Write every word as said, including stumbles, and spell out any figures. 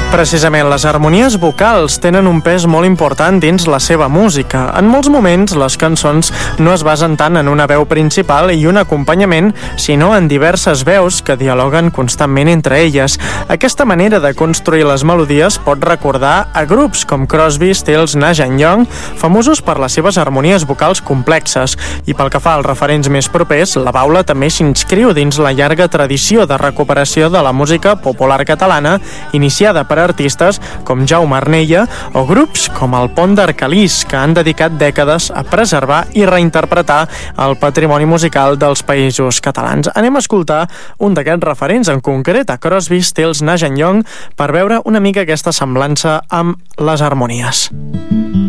Precisament, les harmonies vocals tenen un pes molt important dins la seva música. En molts moments, les cançons no es basen tant en una veu principal i un acompanyament, sinó en diverses veus que dialoguen constantment entre elles. Aquesta manera de construir les melodies pot recordar a grups com Crosby, Stills, Nash and Young, famosos per les seves harmonies vocals complexes. I pel que fa als referents més propers, la Baula també s'inscriu dins la llarga tradició de recuperació de la música popular catalana, iniciada per artistes com Jaume Arnella o grups com el Pont d'Arcalís, que han dedicat dècades a preservar i reinterpretar el patrimoni musical dels països catalans. Anem a escoltar un d'aquests referents, en concret a Crosby, Stills, Nash and Young, per veure una mica aquesta semblança amb les harmonies.